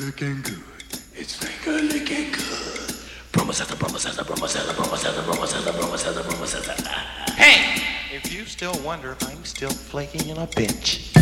Looking good. It's finger looking good. Hey! If you still wonder if I'm still flaking in a bitch.